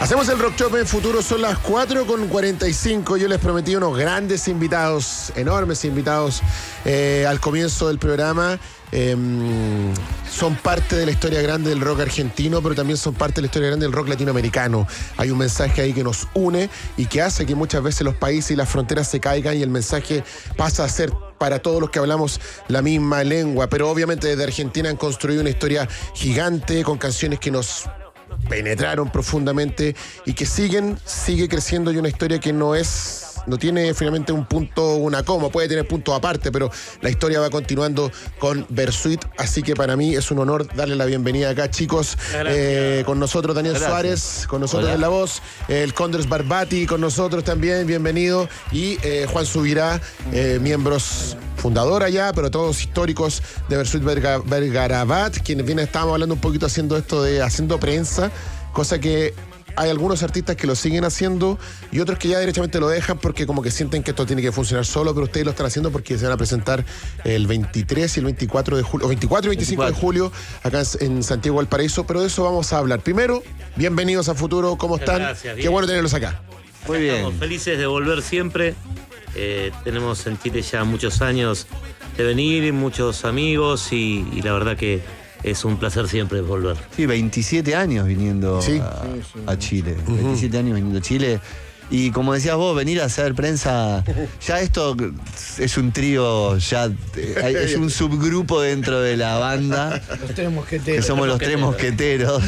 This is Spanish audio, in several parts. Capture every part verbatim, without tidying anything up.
Hacemos el Rock Shop en Futuro, son las cuatro con cuarenta y cinco. Yo les prometí unos grandes invitados, enormes invitados eh, al comienzo del programa. Eh, son parte de la historia grande del rock argentino, pero también son parte de la historia grande del rock latinoamericano. Hay un mensaje ahí que nos une y que hace que muchas veces los países y las fronteras se caigan y el mensaje pasa a ser para todos los que hablamos la misma lengua. Pero obviamente desde Argentina han construido una historia gigante con canciones que nos penetraron profundamente y que siguen, sigue creciendo, y una historia que no es, no tiene finalmente un punto, una coma, puede tener puntos aparte, pero la historia va continuando con Versuit, así que para mí es un honor darle la bienvenida acá, chicos. Eh, con nosotros Daniel Gracias. Suárez, con nosotros Hola. En la voz, el Condres Barbati con nosotros también, bienvenido, y eh, Juan Subirá, eh, miembros fundadora ya, pero todos históricos de Versuit Verga, Vergarabat, quienes vienen, estábamos hablando un poquito haciendo esto de haciendo prensa, cosa que hay algunos artistas que lo siguen haciendo y otros que ya derechamente lo dejan porque como que sienten que esto tiene que funcionar solo, pero ustedes lo están haciendo porque se van a presentar el veintitrés y el veinticuatro de julio, o veinticuatro y veinticinco veinticuatro de julio acá en Santiago Valparaíso, pero de eso vamos a hablar. Primero, bienvenidos a Futuro, ¿cómo están? Gracias, Qué bueno tenerlos acá. Muy bien. Estamos felices de volver siempre. Eh, tenemos en Chile ya muchos años de venir, muchos amigos y, y la verdad que es un placer siempre volver. Sí, veintisiete años viniendo ¿Sí? a, a Chile. Uh-huh. veintisiete años viniendo a Chile. Y como decías vos, venir a hacer prensa, ya esto es un trío, ya es un subgrupo dentro de la banda. Los tres mosqueteros. Que somos los tres mosqueteros.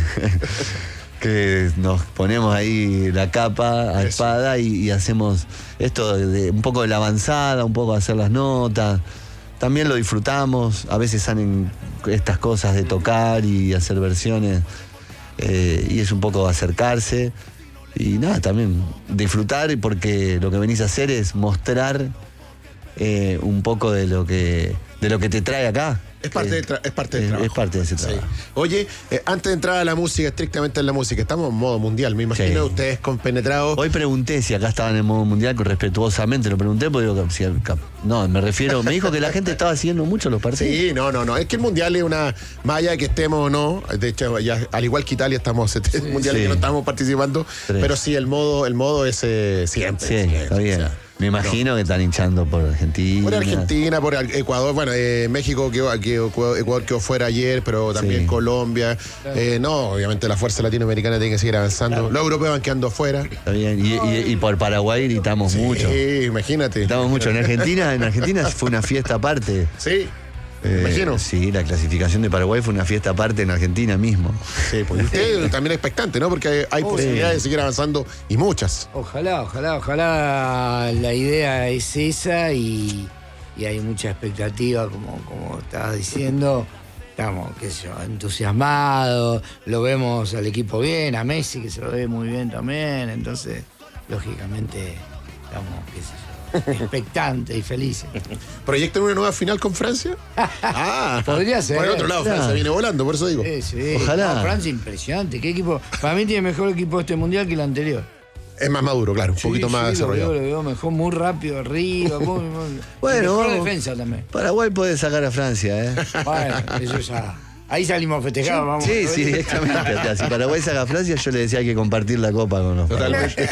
Que nos ponemos ahí la capa a espada y, y hacemos esto de, de un poco de la avanzada, un poco de hacer las notas. También lo disfrutamos, a veces salen estas cosas de tocar y hacer versiones, eh, y es un poco acercarse. Y nada, también disfrutar, porque lo que venís a hacer es mostrar eh, un poco de lo que, de lo que te trae acá. Es parte, eh, del tra- es parte del es, trabajo. Es parte de ese trabajo. Sí. Oye, eh, antes de entrar a la música, estrictamente en la música, estamos en modo mundial, me imagino, sí. Ustedes compenetrados. Hoy pregunté si acá estaban en modo mundial, respetuosamente lo pregunté, porque digo, si, no, me refiero, me dijo que la gente estaba siguiendo mucho los partidos. Sí, no, no, no, es que el mundial es una, más allá de que estemos o no, de hecho, ya, al igual que Italia, estamos sí, en mundiales sí. que no estamos participando, Tres. pero sí, el modo, el modo es eh, siempre. Sí, siempre, está bien. O sea, me imagino no. que están hinchando por Argentina. Por Argentina, por Ecuador, bueno, eh, México quedó, quedó, Ecuador quedó fuera ayer, pero también sí. Colombia. Claro. Eh, no, obviamente la fuerza latinoamericana tiene que seguir avanzando. Claro. Los europeos van quedando afuera. Está bien, y, y, y por Paraguay gritamos sí, mucho. Sí, imagínate. Gritamos mucho. En Argentina, en Argentina fue una fiesta aparte. Sí. Eh, imagino. Sí, la clasificación de Paraguay fue una fiesta aparte en Argentina mismo. Sí, pues usted también es expectante, ¿no? Porque hay, hay oh, posibilidades sí. de seguir avanzando y muchas. Ojalá, ojalá, ojalá la idea es esa y, y hay mucha expectativa, como, como estabas diciendo. Estamos, qué sé yo, entusiasmados, lo vemos al equipo bien, a Messi que se lo ve muy bien también, entonces, lógicamente, estamos, qué sé yo, expectantes y felices. ¿Proyectan una nueva final con Francia? Ah, podría ser. Por el otro lado, Francia claro. viene volando, por eso digo. Sí, sí. Ojalá. No, Francia impresionante. ¿Qué equipo? Para mí tiene mejor equipo este mundial que el anterior. Es más maduro, claro, un sí, poquito sí, más desarrollado. Lo veo, lo veo mejor, muy rápido arriba. Muy, muy, bueno, mejor defensa también. Paraguay puede sacar a Francia, ¿eh? Bueno, eso ya. Ahí salimos festejados, vamos. Sí, sí, directamente. Si Paraguay saca a Francia, yo le decía hay que compartir la copa con los Totalmente.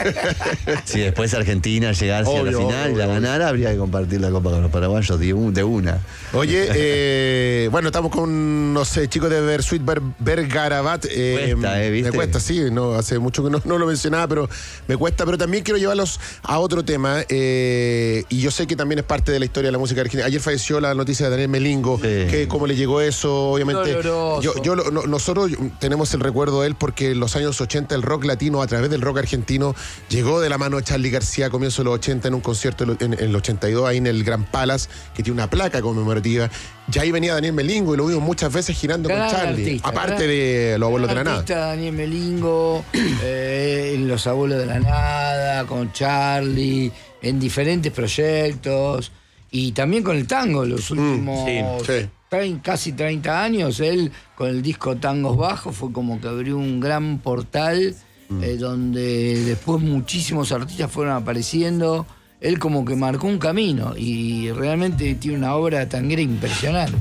Si después Argentina llegase obvio, a la final obvio, y la ganara, habría que compartir la copa con los paraguayos de, un, de una. Oye, eh, bueno, estamos con, no sé, chicos de Versuit Vergarabat. Eh, cuesta, ¿eh? ¿Viste? Me cuesta, sí, no, hace mucho que no, no lo mencionaba, pero me cuesta. Pero también quiero llevarlos a otro tema, eh, y yo sé que también es parte de la historia de la música argentina. Ayer falleció la noticia de Daniel Melingo, sí. que cómo le llegó eso, obviamente. No, no, no. Yo, yo, no, nosotros tenemos el recuerdo de él porque en los años ochenta el rock latino, a través del rock argentino, llegó de la mano de Charly García a comienzos de los ochenta en un concierto en, en el ochenta y dos, ahí en el Gran Palace, que tiene una placa conmemorativa. Ya ahí venía Daniel Melingo y lo vimos muchas veces girando gran con Charly, artista, aparte gran, de Los Abuelos de la Nada. Daniel Melingo, eh, en Los Abuelos de la Nada, con Charly, en diferentes proyectos, y también con el tango, los últimos... Mm, sí, sí. Casi treinta años, él con el disco Tangos Bajos fue como que abrió un gran portal mm. eh, donde después muchísimos artistas fueron apareciendo. Él como que marcó un camino y realmente tiene una obra tanguera impresionante.